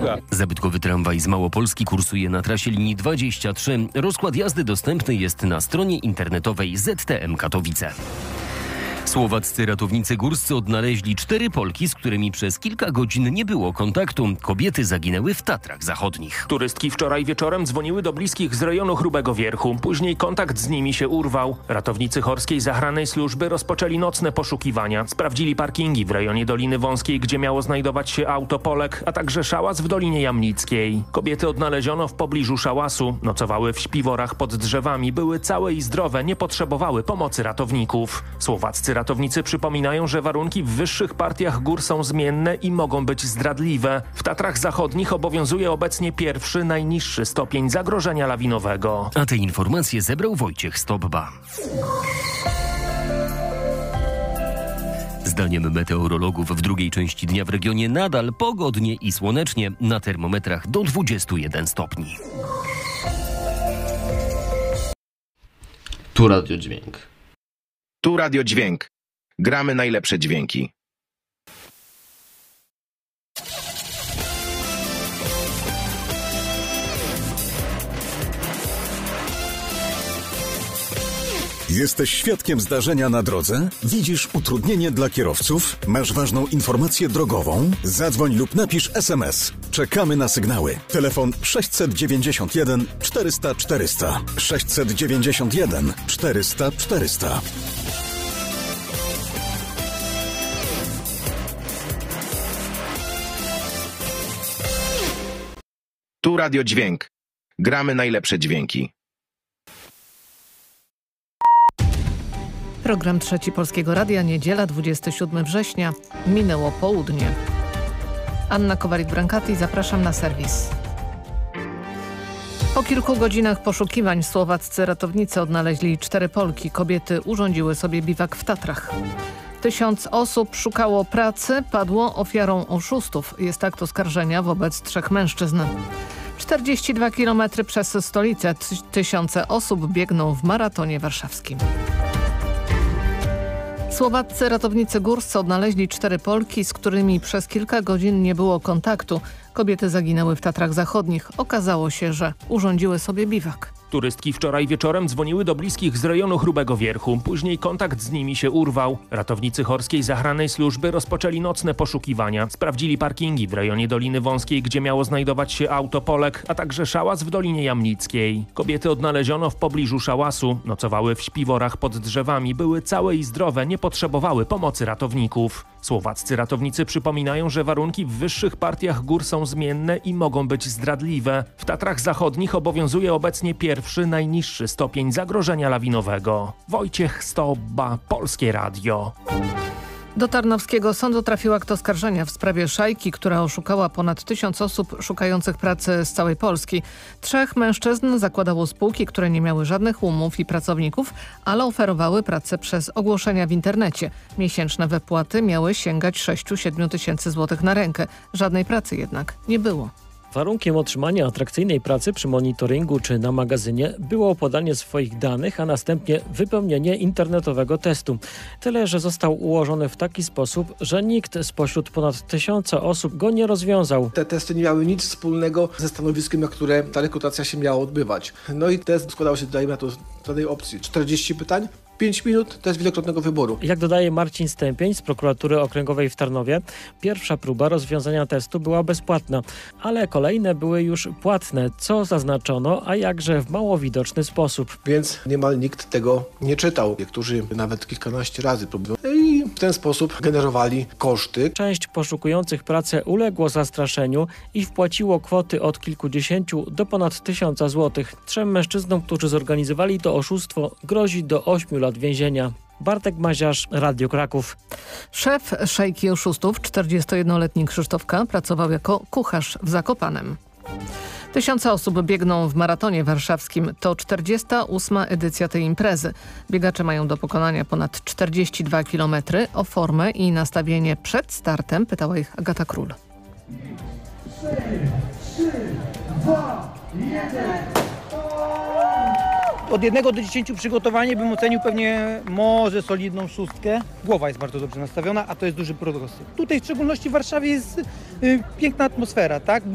droga. Zabytkowy tramwaj z Małopolski kursuje na trasie linii 23. Rozkład jazdy dostępny jest na stronie internetowej ZTM Katowice. Słowaccy ratownicy górscy odnaleźli 4 Polki, z którymi przez kilka godzin nie było kontaktu. Kobiety zaginęły w Tatrach Zachodnich. Turystki wczoraj wieczorem dzwoniły do bliskich z rejonu Chrubego Wierchu. Później kontakt z nimi się urwał. Ratownicy Chorskiej Zachrannej Służby rozpoczęli nocne poszukiwania. Sprawdzili parkingi w rejonie Doliny Wąskiej, gdzie miało znajdować się auto Polek, a także szałas w Dolinie Jamnickiej. Kobiety odnaleziono w pobliżu szałasu. Nocowały w śpiworach pod drzewami. Były całe i zdrowe, nie potrzebowały pomocy ratowników. Słowaccy ratownicy przypominają, że warunki w wyższych partiach gór są zmienne i mogą być zdradliwe. W Tatrach Zachodnich obowiązuje obecnie pierwszy, najniższy stopień zagrożenia lawinowego. A te informacje zebrał Wojciech Stopba. Zdaniem meteorologów w drugiej części dnia w regionie nadal pogodnie i słonecznie, na termometrach do 21 stopni. Tu radiodźwięk. Tu radiodźwięk. Gramy najlepsze dźwięki. Jesteś świadkiem zdarzenia na drodze? Widzisz utrudnienie dla kierowców? Masz ważną informację drogową? Zadzwoń lub napisz SMS. Czekamy na sygnały. Telefon 691 400 400. 691 400 400. Tu radiodźwięk. Gramy najlepsze dźwięki. Program Trzeci Polskiego Radia, niedziela 27 września. Minęło południe. Anna Kowalik-Brankati, zapraszam na serwis. Po kilku godzinach poszukiwań słowaccy ratownicy odnaleźli 4 Polki. Kobiety urządziły sobie biwak w Tatrach. 1000 osób szukało pracy, padło ofiarą oszustów. Jest akt oskarżenia wobec 3 mężczyzn. 42 km przez stolicę. Tysiące osób biegną w maratonie warszawskim. Słowaccy ratownicy górscy odnaleźli 4 Polki, z którymi przez kilka godzin nie było kontaktu. Kobiety zaginęły w Tatrach Zachodnich. Okazało się, że urządziły sobie biwak. Turystki wczoraj wieczorem dzwoniły do bliskich z rejonu Chrubego Wierchu. Później kontakt z nimi się urwał. Ratownicy Chorskiej Zachrannej Służby rozpoczęli nocne poszukiwania. Sprawdzili parkingi w rejonie Doliny Wąskiej, gdzie miało znajdować się auto Polek, a także szałas w Dolinie Jamnickiej. Kobiety odnaleziono w pobliżu szałasu. Nocowały w śpiworach pod drzewami. Były całe i zdrowe, nie potrzebowały pomocy ratowników. Słowaccy ratownicy przypominają, że warunki w wyższych partiach gór są zmienne i mogą być zdradliwe. W Tatrach Zachodnich obowiązuje obecnie pierwszy, najniższy stopień zagrożenia lawinowego. Wojciech Stopba, Polskie Radio. Do Tarnowskiego Sądu trafił akt oskarżenia w sprawie szajki, która oszukała ponad 1000 osób szukających pracy z całej Polski. 3 mężczyzn zakładało spółki, które nie miały żadnych umów i pracowników, ale oferowały pracę przez ogłoszenia w internecie. Miesięczne wypłaty miały sięgać 6-7 tysięcy złotych na rękę. Żadnej pracy jednak nie było. Warunkiem otrzymania atrakcyjnej pracy przy monitoringu czy na magazynie było podanie swoich danych, a następnie wypełnienie internetowego testu. Tyle, że został ułożony w taki sposób, że nikt spośród ponad 1000 osób go nie rozwiązał. Te testy nie miały nic wspólnego ze stanowiskiem, na które ta rekrutacja się miała odbywać. No i test składał się, dajmy na to, z tej opcji 40 pytań. 5 minut, test wielokrotnego wyboru. Jak dodaje Marcin Stępień z Prokuratury Okręgowej w Tarnowie, pierwsza próba rozwiązania testu była bezpłatna, ale kolejne były już płatne, co zaznaczono, a jakże w mało widoczny sposób. Więc niemal nikt tego nie czytał. Niektórzy nawet kilkanaście razy próbowali i w ten sposób generowali koszty. Część poszukujących pracę uległo zastraszeniu i wpłaciło kwoty od kilkudziesięciu do ponad 1000 złotych. 3 mężczyznom, którzy zorganizowali to oszustwo, grozi do 8 lat więzienia. Bartek Maziarz, Radio Kraków. Szef szajki oszustów, 41-letni Krzysztof K., pracował jako kucharz w Zakopanem. 1000 osób biegną w maratonie warszawskim. To 48. edycja tej imprezy. Biegacze mają do pokonania ponad 42 km. O formę i nastawienie przed startem pytała ich Agata Król. 4, 3, 2, 1... Od 1 do 10 przygotowanie bym ocenił pewnie może solidną 6. Głowa jest bardzo dobrze nastawiona, a to jest duży progres. Tutaj w szczególności w Warszawie jest piękna atmosfera, tak?